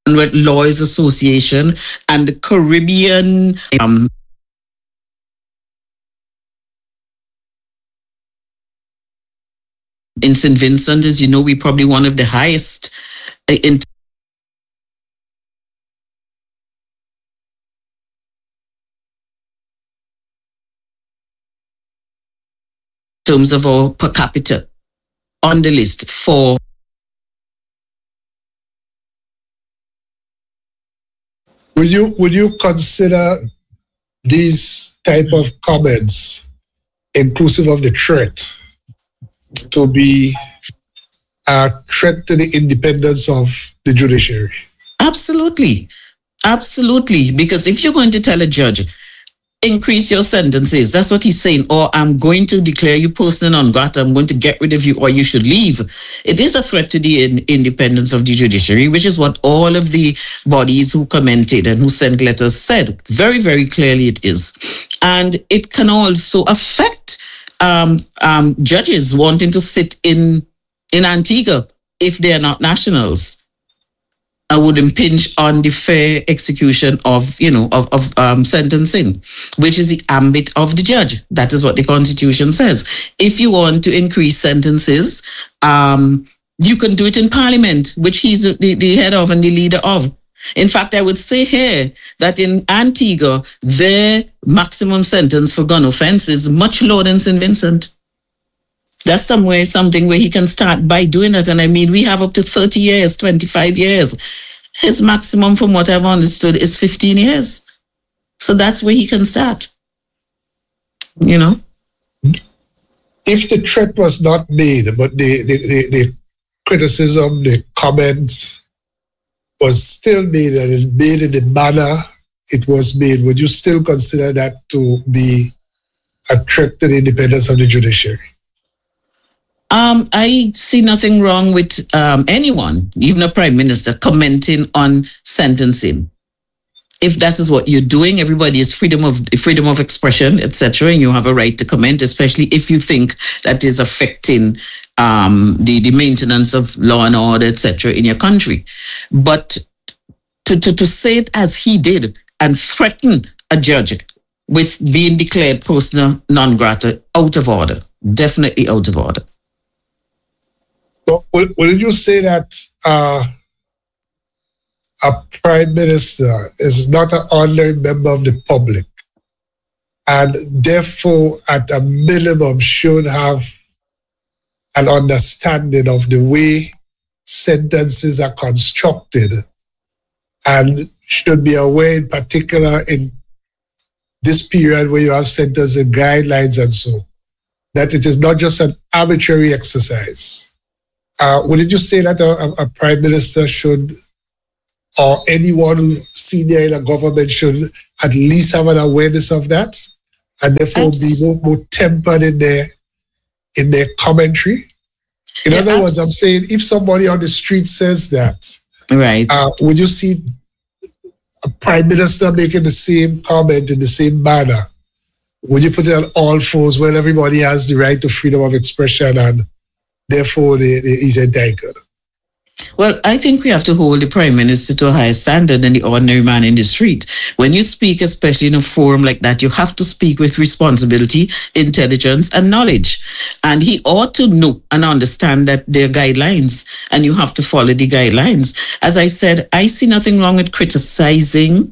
with Lawyers Association and the Caribbean in St. Vincent. As you know, we're probably one of the highest in terms of our per capita on the list for would you consider these type of comments, inclusive of the threat, to be a threat to the independence of the judiciary? Absolutely. Absolutely. Because if you're going to tell a judge, increase your sentences, that's what he's saying, or I'm going to declare you persona non grata, I'm going to get rid of you, or you should leave. It is a threat to the independence of the judiciary, which is what all of the bodies who commented and who sent letters said. Very, very clearly it is. And it can also affect judges wanting to sit in Antigua if they are not nationals. I would impinge on the fair execution of sentencing, which is the ambit of the judge. That is what the Constitution says. If you want to increase sentences, you can do it in Parliament, which he's the head of and the leader of. In fact, I would say here that in Antigua, their maximum sentence for gun offense is much lower than St. Vincent. That's something where he can start by doing that. And I mean, we have up to 30 years, 25 years. His maximum, from what I've understood, is 15 years. So that's where he can start. You know? If the threat was not made, but the criticism, the comments was still made and it made in the manner it was made, would you still consider that to be a threat to the independence of the judiciary? I see nothing wrong with anyone, even a prime minister, commenting on sentencing. If that is what you're doing, everybody is freedom of expression, etc., and you have a right to comment, especially if you think that is affecting the maintenance of law and order, etc., in your country. But to say it as he did and threaten a judge with being declared persona non grata, out of order, definitely out of order. But would you say that a prime minister is not an ordinary member of the public and therefore at a minimum should have an understanding of the way sentences are constructed and should be aware in particular in this period where you have sentencing guidelines and so, that it is not just an arbitrary exercise? Wouldn't you say that a prime minister should, or anyone who's senior in a government should at least have an awareness of that and therefore be more tempered in their commentary? In other words, I'm saying if somebody on the street says that, right, would you see a prime minister making the same comment in the same manner? Would you put it on all fours when everybody has the right to freedom of expression and therefore he's entitled? Well, I think we have to hold the Prime Minister to a higher standard than the ordinary man in the street. When you speak, especially in a forum like that, you have to speak with responsibility, intelligence, and knowledge. And he ought to know and understand that there are guidelines, and you have to follow the guidelines. As I said, I see nothing wrong with criticizing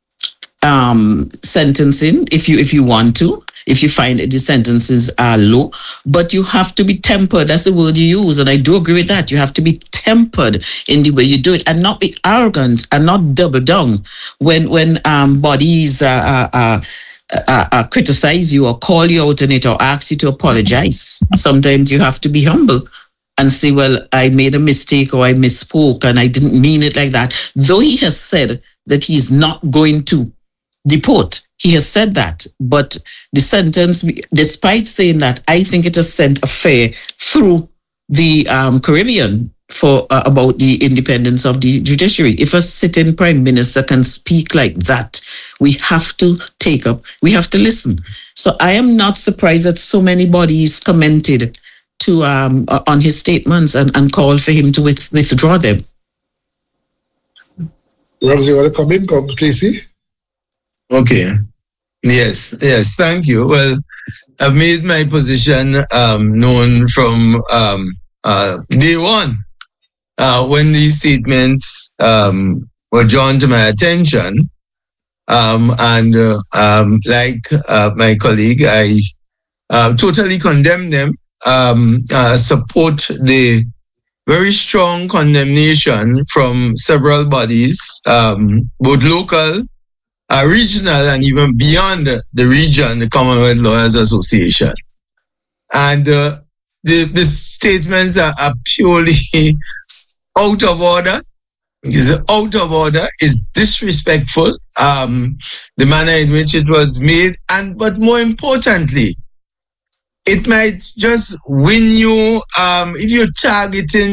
sentencing if you want to, if you find that the sentences are low, but you have to be tempered. That's the word you use, and I do agree with that. You have to be tempered in the way you do it and not be arrogant and not double down when bodies criticize you or call you out on it or ask you to apologize. Sometimes you have to be humble and say, well, I made a mistake or I misspoke and I didn't mean it like that. Though he has said that he's not going to deport. He has said that, but the sentence, despite saying that, I think it has sent a fare through the Caribbean for about the independence of the judiciary. If a sitting prime minister can speak like that, we have to we have to listen. So I am not surprised that so many bodies commented to on his statements and called for him to withdraw them. Rams, you want to come in? Come, Casey? Okay. Yes, thank you. Well, I've made my position known from day one when these statements were drawn to my attention. And like my colleague, I totally condemn them, support the very strong condemnation from several bodies, both local, regional, and even beyond the region, the Commonwealth Lawyers Association. And the statements are purely out of order. Is out of order, is disrespectful, the manner in which it was made, but more importantly, it might just win you if you're targeting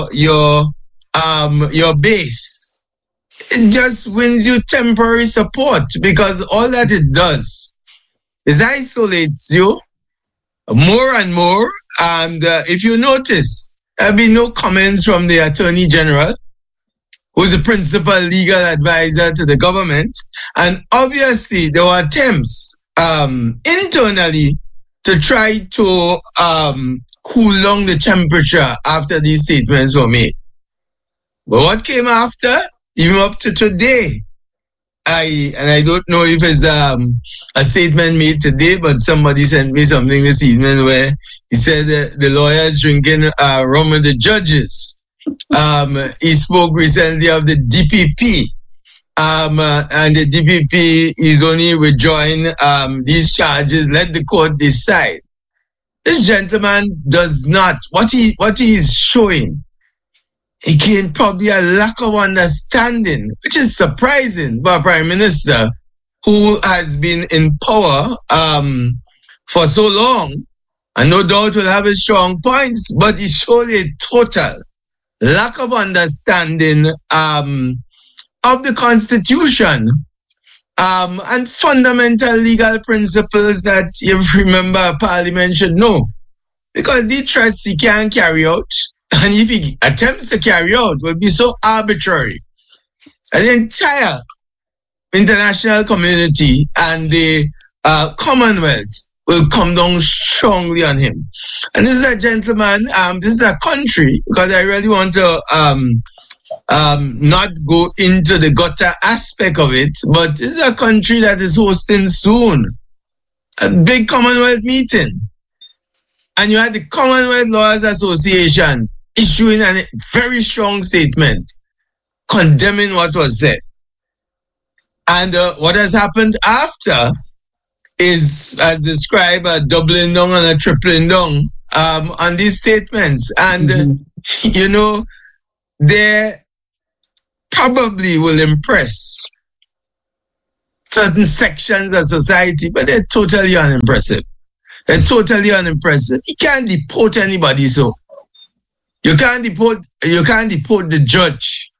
your base. It just wins you temporary support, because all that it does is isolates you more and more. And if you notice, there'll be no comments from the Attorney General, who's the principal legal advisor to the government. And obviously, there were attempts internally to try to cool down the temperature after these statements were made. But what came after, even up to today, I don't know if it's a statement made today, but somebody sent me something this evening where he said the lawyers drinking rum with the judges. He spoke recently of the DPP, and the DPP is only withdrawing these charges. Let the court decide. This gentleman does not. What he is showing, again, probably a lack of understanding, which is surprising for a prime minister who has been in power for so long, and no doubt will have his strong points, but he showed a total lack of understanding of the Constitution and fundamental legal principles that, if you remember, Parliament should know. Because the threats he can't carry out, and if he attempts to carry out, will be so arbitrary. And the entire international community and the Commonwealth will come down strongly on him. And this is a gentleman, this is a country, because I really want to not go into the gutter aspect of it, but this is a country that is hosting soon a big Commonwealth meeting. And you had the Commonwealth Lawyers Association issuing a very strong statement condemning what was said. And what has happened after is, as described, a doubling down and a tripling down on these statements. And, you know, they probably will impress certain sections of society, but they're totally unimpressive. They're totally unimpressive. You can't deport anybody, so. You can't deport the judge.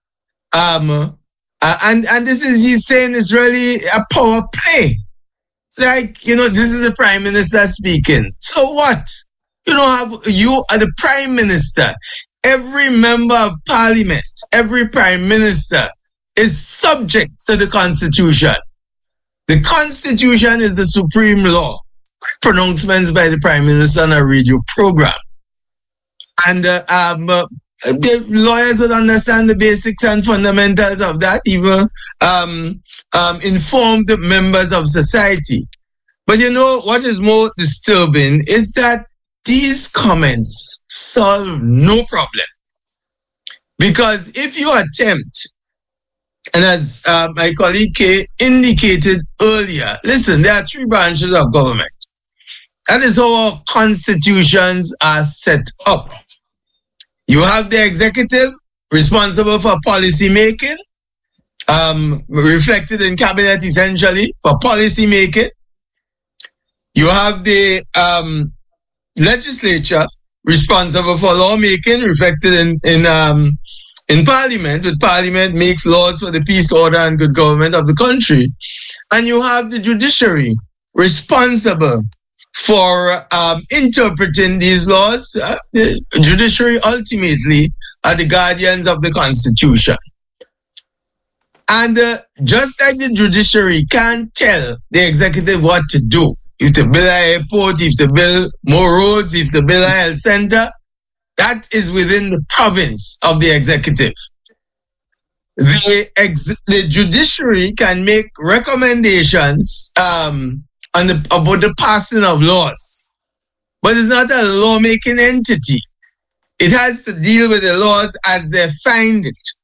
And this is, he's saying, is really a power play. Like, you know, this is the Prime Minister speaking. So what? You are the Prime Minister. Every member of Parliament, every Prime Minister is subject to the Constitution. The Constitution is the supreme law. Pronouncements by the Prime Minister on a radio program. And the lawyers would understand the basics and fundamentals of that, even informed members of society. But you know what is more disturbing is that these comments solve no problem. Because if you attempt, and as my colleague Kay indicated earlier, listen, there are three branches of government. That is how our constitutions are set up. You have the executive, responsible for policy making, reflected in cabinet essentially for policy making. You have the legislature, responsible for lawmaking, reflected in Parliament, with Parliament makes laws for the peace, order, and good government of the country. And you have the judiciary, responsible for interpreting these laws. The judiciary ultimately are the guardians of the Constitution. And just like the judiciary can't tell the executive what to do, if to build an airport, if to build more roads, if to build a health center, that is within the province of the executive. The judiciary can make recommendations about the passing of laws, but it's not a lawmaking entity. It has to deal with the laws as they find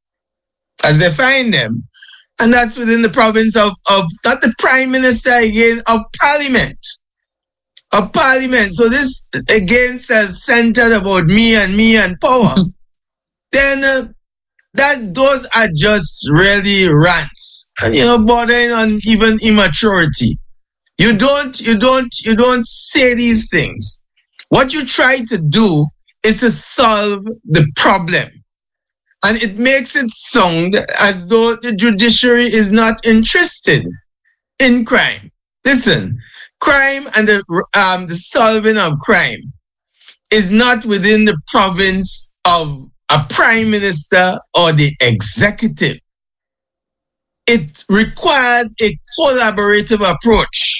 them. And that's within the province of not the Prime Minister again, of Parliament. Of Parliament. So this again self-centered about me and power. Then those are just really rants. And bordering on even immaturity. You don't say these things. What you try to do is to solve the problem. And it makes it sound as though the judiciary is not interested in crime. Listen, crime and the solving of crime is not within the province of a prime minister or the executive. It requires a collaborative approach.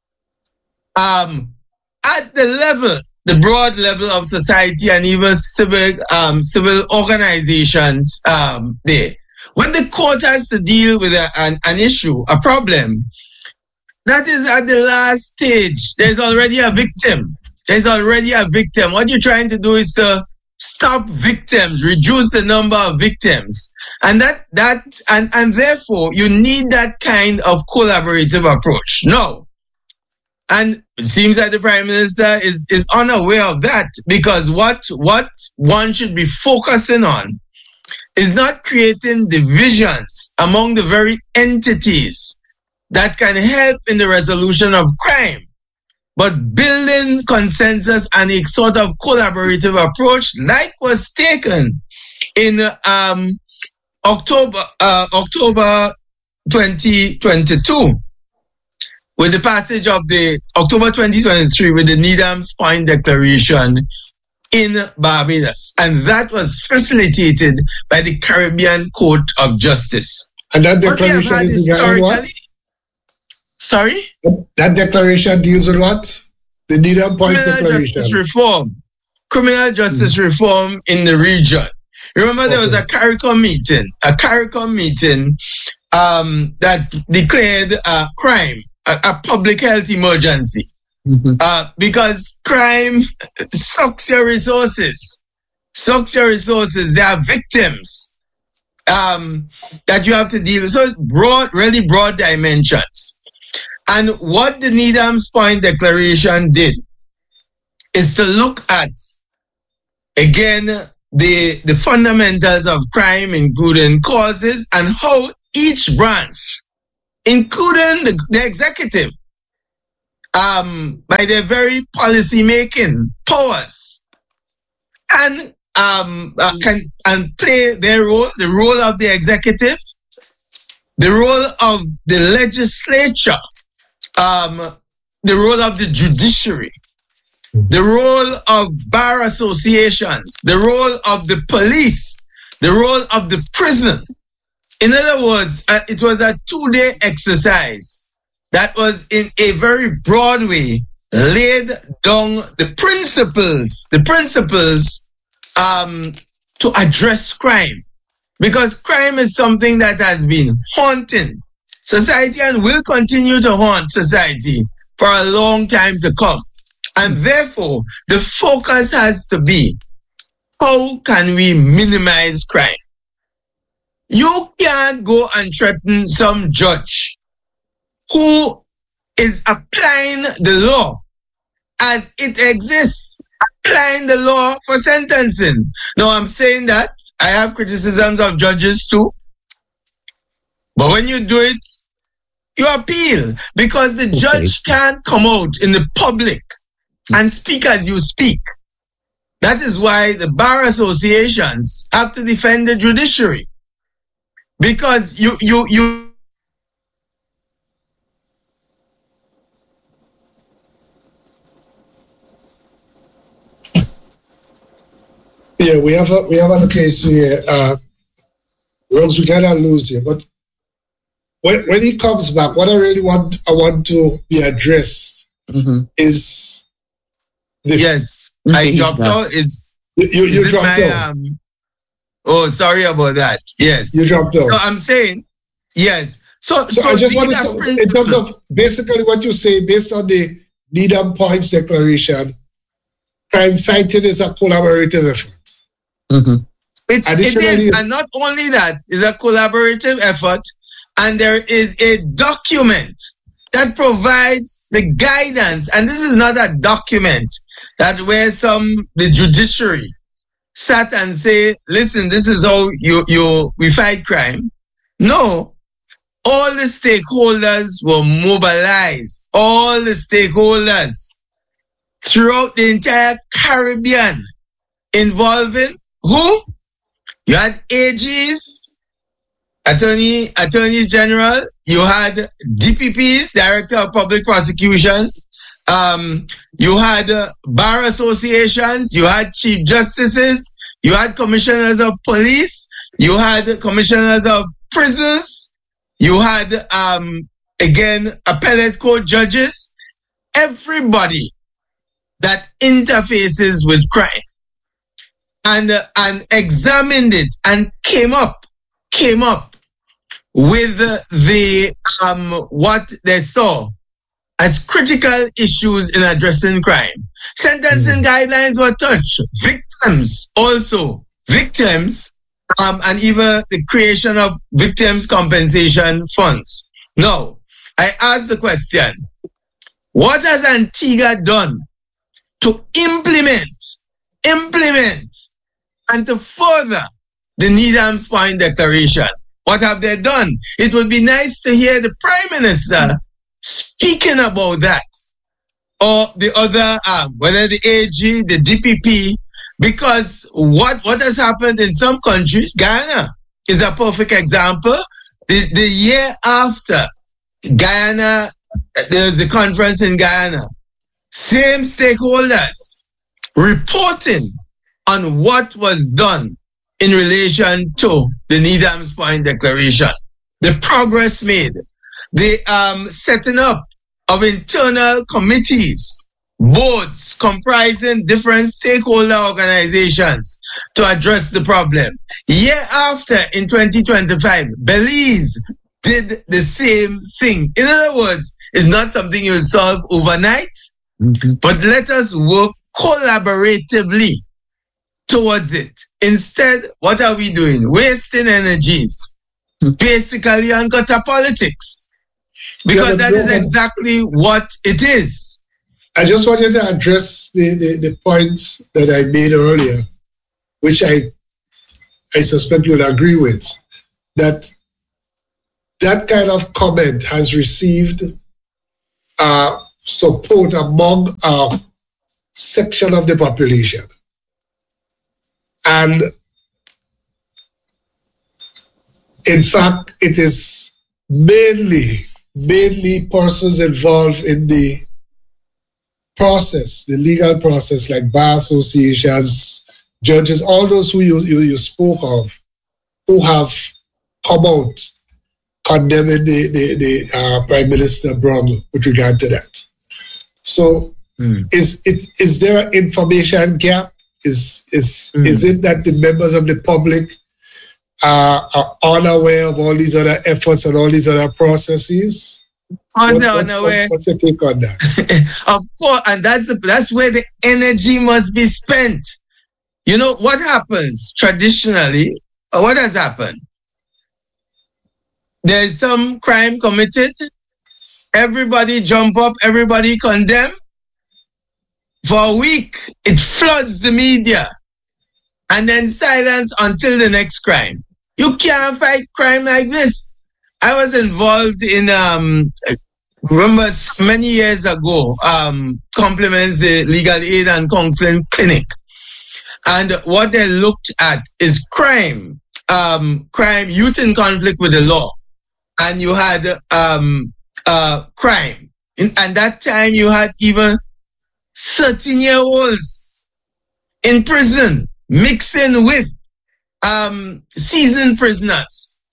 At the broad level of society and even civil organizations there. When the court has to deal with an issue, a problem, that is at the last stage. There's already a victim. What you're trying to do is to stop victims, reduce the number of victims. And and therefore you need that kind of collaborative approach. No. And it seems that the Prime Minister is unaware of that, because what one should be focusing on is not creating divisions among the very entities that can help in the resolution of crime, but building consensus and a sort of collaborative approach like was taken in October 2022. With the passage of the October 2023 with the Needham's Point Declaration in Barbados. And that was facilitated by the Caribbean Court of Justice. And that declaration is regarding what? Sorry? That declaration deals with what? The Needham Point Declaration. Criminal justice reform in the region. Remember, there was a CARICOM meeting that declared crime a public health emergency, because crime sucks your resources. There are victims that you have to deal with. So it's really broad dimensions. And what the Needham's Point Declaration did is to look at, again, the fundamentals of crime, including causes, and how each branch, including the executive, by their very policy-making powers, can play their role, the role of the executive, the role of the legislature, the role of the judiciary, the role of bar associations, the role of the police, the role of the prison. In other words, it was a 2-day exercise that was in a very broad way laid down the principles to address crime. Because crime is something that has been haunting society and will continue to haunt society for a long time to come. And therefore, the focus has to be, how can we minimize crime? You can't go and threaten some judge who is applying the law as it exists, applying the law for sentencing. Now, I'm saying that I have criticisms of judges too, but when you do it, you appeal, because the judge can't come out in the public and speak as you speak. That is why the bar associations have to defend the judiciary. Because you yeah, we have a case here. We cannot lose here, but when he comes back, what I want to be addressed is the yes. I dropped out. You dropped out. Oh, sorry about that. Yes, you dropped out. So I'm saying yes. So I just want to, in terms of basically what you say, based on the Needham Points Declaration, crime fighting is a collaborative effort. It is, and not only that, it's a collaborative effort, and there is a document that provides the guidance, and this is not a document that where the judiciary sat and say, listen, this is how we fight crime. No, all the stakeholders were mobilized, all the stakeholders throughout the entire Caribbean, involving who? You had AGs, attorneys general, you had DPPs, Director of Public Prosecution, you had bar associations, you had chief justices, you had commissioners of police, you had commissioners of prisons, you had, again, appellate court judges, everybody that interfaces with crime, and examined it and came up with the what they saw as critical issues in addressing crime. Sentencing guidelines were touched. Victims also. And even the creation of victims compensation funds. Now, I ask the question, what has Antigua done to implement and to further the Needham's Point Declaration? What have they done? It would be nice to hear the Prime Minister speaking about that, or the other whether the AG, the DPP, because what has happened in some countries, Guyana is a perfect example. The year after Guyana, there was a conference in Guyana, same stakeholders reporting on what was done in relation to the Needham's Point Declaration, the progress made, the setting up of internal committees, boards comprising different stakeholder organizations to address the problem. Year after, in 2025, Belize did the same thing. In other words, it's not something you solve overnight, but let us work collaboratively towards it. Instead, what are we doing? Wasting energies, basically on gutter politics, because that is exactly what it is. I just wanted to address the points that I made earlier, which I suspect you'll agree with, that kind of comment has received support among a section of the population. And in fact, it is mainly persons involved in the process, the legal process, like bar associations, judges, all those who you spoke of, who have come out condemning the Prime Minister Brown with regard to that. So is there an information gap? Is it that the members of the public are unaware of all these other efforts and all these other processes? What's your take on that? Of course, and that's where the energy must be spent. You know, what happens traditionally, what has happened? There's some crime committed, everybody jump up, everybody condemn. For a week, it floods the media, and then silence until the next crime. You can't fight crime like this. I was involved in, remember many years ago, compliments the Legal Aid and Counseling Clinic. And what they looked at is crime, youth in conflict with the law. And you had crime. And that time you had even 13-year-olds in prison mixing with seasoned prisoners.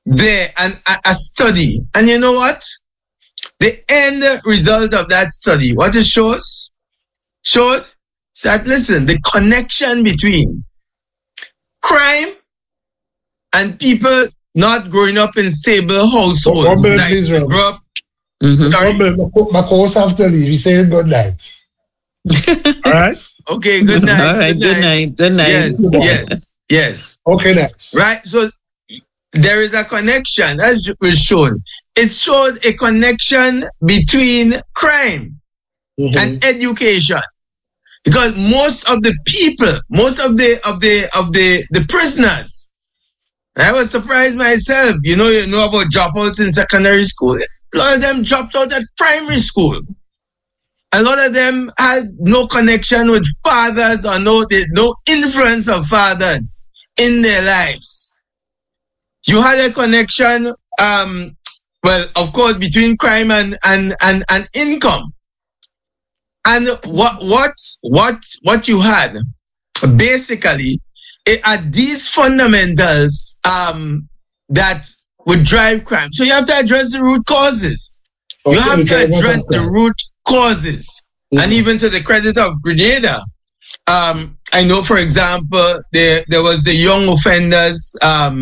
there a study. And you know what? The end result of that study, what it showed that, listen, the connection between crime and people not growing up in stable households. Like they grew up. Sorry. My course after leave, he's saying good night. All right? Okay, good night. All right, good night. Good night. Yes. Okay, next. Right, so there is a connection, as was shown. It showed a connection between crime and education. Because most of the people, most of the prisoners, I was surprised myself. You know about dropouts in secondary school. A lot of them dropped out at primary school. A lot of them had no connection with fathers or no influence of fathers in their lives. You had a connection, well, of course, between crime and income. And what you had, basically, are these fundamentals that would drive crime. So you have to address the root causes. You have to address the root causes. And even to the credit of Grenada, I know, for example, there was the young offenders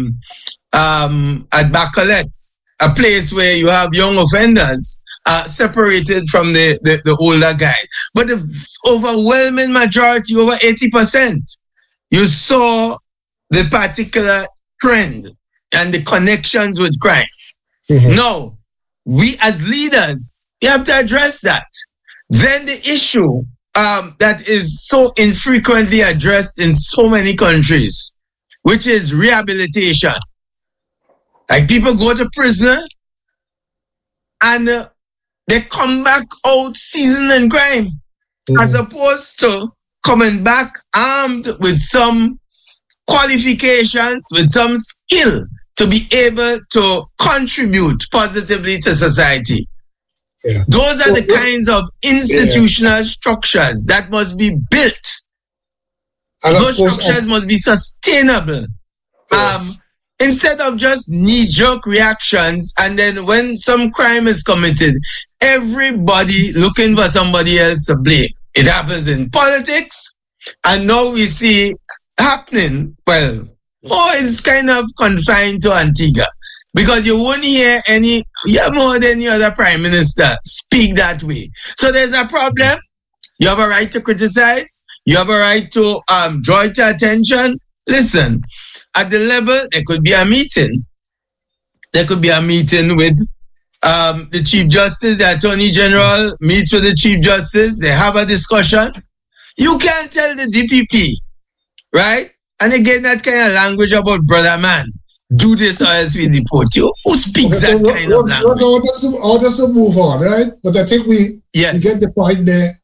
at Bacalet, a place where you have young offenders separated from the older guy. But the overwhelming majority, over 80%, you saw the particular trend and the connections with crime. Now, we as leaders, we have to address that. Then the issue that is so infrequently addressed in so many countries, which is rehabilitation. Like people go to prison and they come back out seasoned in crime, as opposed to coming back armed with some qualifications, with some skill to be able to contribute positively to society. Yeah. Those are the kinds of institutional structures that must be built. And those structures must be sustainable. Yes. Instead of just knee-jerk reactions, and then when some crime is committed, everybody looking for somebody else to blame. It happens in politics, and now we see happening, well, more is kind of confined to Antigua, because you won't hear more than any other prime minister speak that way. So there's a problem. You have a right to criticize. You have a right to draw it to attention. Listen, at the level, there could be a meeting. There could be a meeting with the Chief Justice. The Attorney General meets with the Chief Justice. They have a discussion. You can't tell the DPP, right? And again, that kind of language about brother man, do this or else we deport you. Who speaks that kind of language? I'll just move on, right? But I think we get the point there.